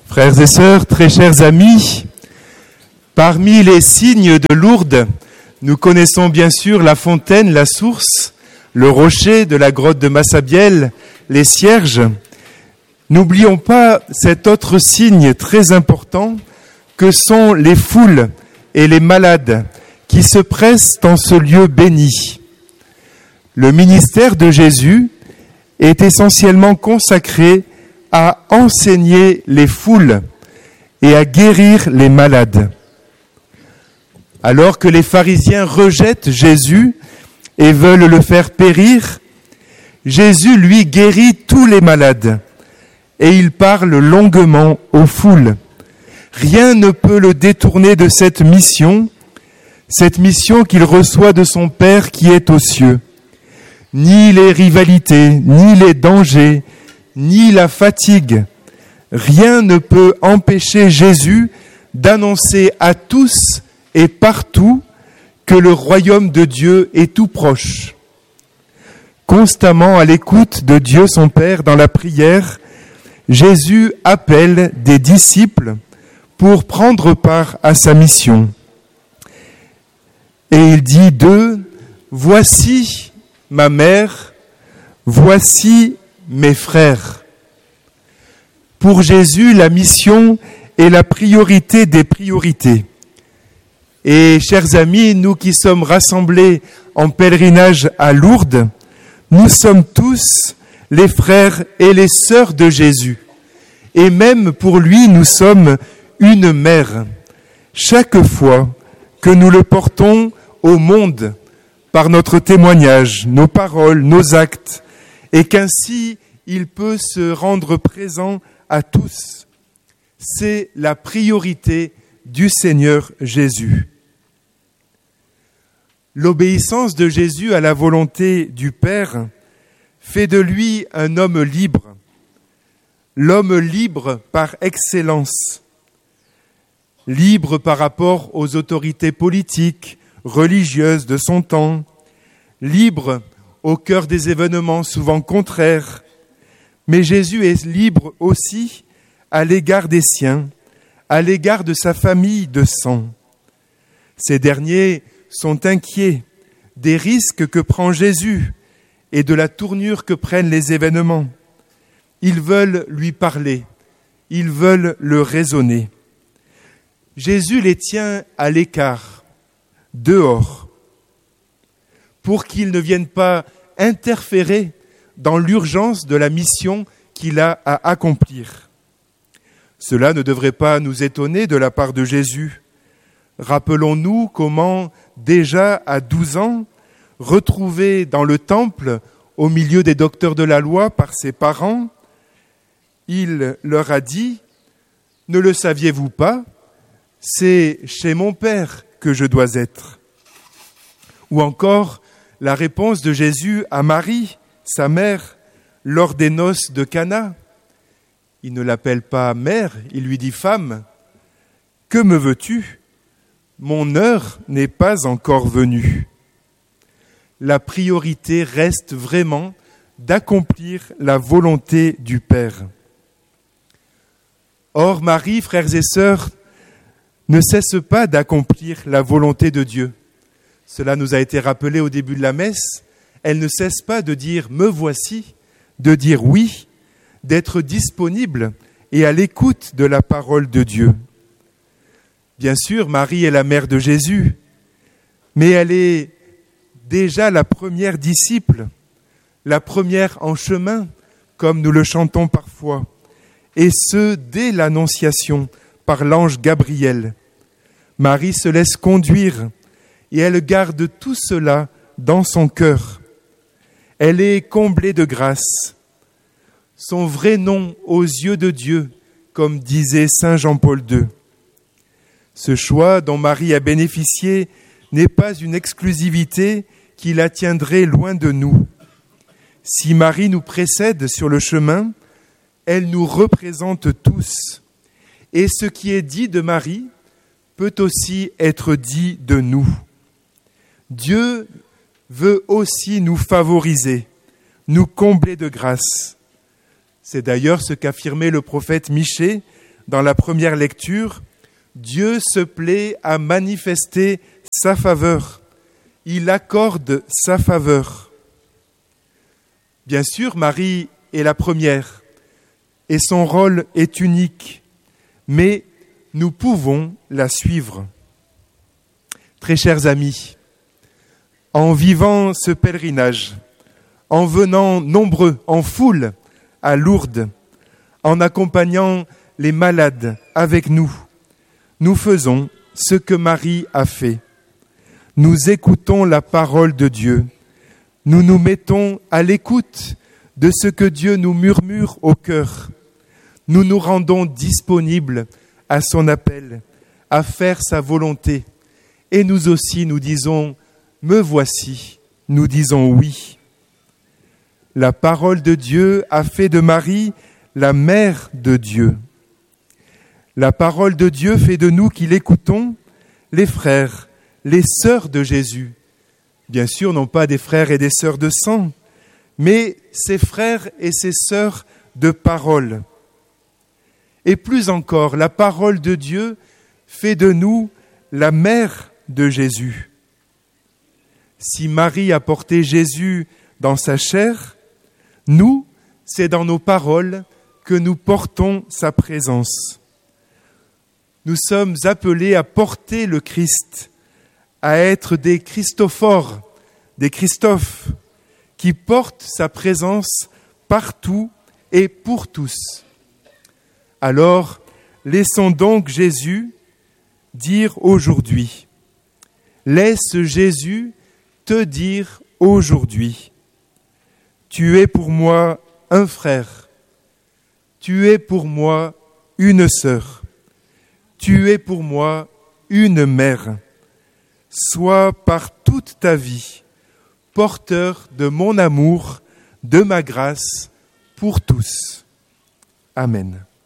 Frères et sœurs, très chers amis, parmi les signes de Lourdes, nous connaissons bien sûr la fontaine, la source, le rocher de la grotte de Massabielle, les cierges. N'oublions pas cet autre signe très important que sont les foules et les malades qui se pressent en ce lieu béni. Le ministère de Jésus est essentiellement consacré à enseigner les foules et à guérir les malades. Alors que les pharisiens rejettent Jésus et veulent le faire périr, Jésus, lui, guérit tous les malades et il parle longuement aux foules. Rien ne peut le détourner de cette mission qu'il reçoit de son Père qui est aux cieux. Ni les rivalités, ni les dangers, ni la fatigue. Rien ne peut empêcher Jésus d'annoncer à tous et partout que le royaume de Dieu est tout proche. Constamment à l'écoute de Dieu son Père dans la prière, Jésus appelle des disciples pour prendre part à sa mission. Et il dit d'eux, « Voici ma mère, voici mes frères. » Pour Jésus, la mission est la priorité des priorités. Et chers amis, nous qui sommes rassemblés en pèlerinage à Lourdes, nous sommes tous les frères et les sœurs de Jésus. Et même pour lui, nous sommes une mère. Chaque fois que nous le portons au monde par notre témoignage, nos paroles, nos actes, et qu'ainsi il peut se rendre présent à tous. C'est la priorité du Seigneur Jésus. L'obéissance de Jésus à la volonté du Père fait de lui un homme libre, l'homme libre par excellence, libre par rapport aux autorités politiques, religieuses de son temps, libre au cœur des événements souvent contraires. Mais Jésus est libre aussi à l'égard des siens, à l'égard de sa famille de sang. Ces derniers sont inquiets des risques que prend Jésus et de la tournure que prennent les événements. Ils veulent lui parler, ils veulent le raisonner. Jésus les tient à l'écart, dehors, pour qu'ils ne viennent pas interférer dans l'urgence de la mission qu'il a à accomplir. Cela ne devrait pas nous étonner de la part de Jésus. Rappelons-nous comment, déjà à 12 ans, retrouvé dans le temple, au milieu des docteurs de la loi par ses parents, il leur a dit « Ne le saviez-vous pas ? C'est chez mon Père que je dois être. » Ou encore la réponse de Jésus à Marie, sa mère, lors des noces de Cana. Il ne l'appelle pas mère, il lui dit femme. « Que me veux-tu ? Mon heure n'est pas encore venue. » La priorité reste vraiment d'accomplir la volonté du Père. Or, Marie, frères et sœurs, ne cesse pas d'accomplir la volonté de Dieu. Cela nous a été rappelé au début de la messe. Elle ne cesse pas de dire « me voici », de dire oui, d'être disponible et à l'écoute de la parole de Dieu. Bien sûr, Marie est la mère de Jésus, mais elle est déjà la première disciple, la première en chemin, comme nous le chantons parfois, et ce, dès l'Annonciation, par l'ange Gabriel. Marie se laisse conduire et elle garde tout cela dans son cœur. Elle est comblée de grâce. Son vrai nom aux yeux de Dieu, comme disait saint Jean-Paul II. Ce choix dont Marie a bénéficié n'est pas une exclusivité qui la tiendrait loin de nous. Si Marie nous précède sur le chemin, elle nous représente tous. Et ce qui est dit de Marie peut aussi être dit de nous. Dieu veut aussi nous favoriser, nous combler de grâce. C'est d'ailleurs ce qu'affirmait le prophète Michée dans la première lecture, Dieu se plaît à manifester sa faveur. Il accorde sa faveur. Bien sûr, Marie est la première et son rôle est unique, mais nous pouvons la suivre. Très chers amis, en vivant ce pèlerinage, en venant nombreux, en foule, à Lourdes, en accompagnant les malades avec nous, nous faisons ce que Marie a fait. Nous écoutons la parole de Dieu. Nous nous mettons à l'écoute de ce que Dieu nous murmure au cœur. Nous nous rendons disponibles à son appel, à faire sa volonté. Et nous aussi, nous disons « Me voici », nous disons « Oui ». La parole de Dieu a fait de Marie la mère de Dieu. La parole de Dieu fait de nous qui l'écoutons les frères, les sœurs de Jésus. Bien sûr, non pas des frères et des sœurs de sang, mais ses frères et ses sœurs de parole. Et plus encore, la parole de Dieu fait de nous la mère de Jésus. Si Marie a porté Jésus dans sa chair, nous, c'est dans nos paroles que nous portons sa présence. Nous sommes appelés à porter le Christ, à être des Christophores, des Christophes, qui portent sa présence partout et pour tous. Alors, laissons donc Jésus dire aujourd'hui. Laisse Jésus te dire aujourd'hui. Tu es pour moi un frère. Tu es pour moi une sœur. Tu es pour moi une mère. Sois par toute ta vie porteur de mon amour, de ma grâce pour tous. Amen.